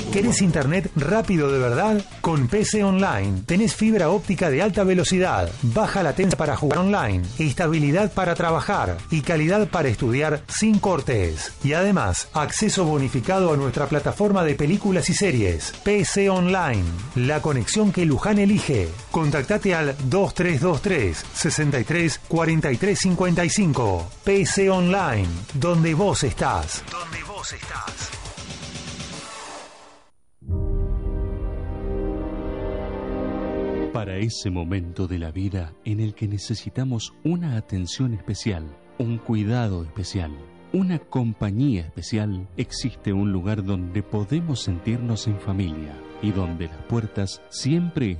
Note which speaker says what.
Speaker 1: ¿Querés internet rápido de verdad? Con PC Online tenés fibra óptica de alta velocidad, baja latencia para jugar online, estabilidad para trabajar y calidad para estudiar sin cortes. Y además, acceso bonificado a nuestra plataforma de películas y series. PC Online, la conexión que Luján elige. Contactate al 2323 63 43 55. PC Online, donde vos estás. Donde vos estás.
Speaker 2: Para ese momento de la vida en el que necesitamos una atención especial, un cuidado especial, una compañía especial, existe un lugar donde podemos sentirnos en familia y donde las puertas siempre